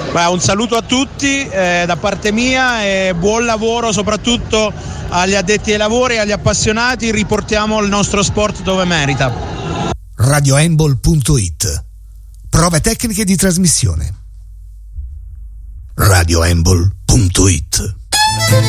Un saluto a tutti da parte mia e buon lavoro soprattutto agli addetti ai lavori e agli appassionati. Riportiamo il nostro sport dove merita. RadioHandball.it. Prove tecniche di trasmissione. RadioHandball.it.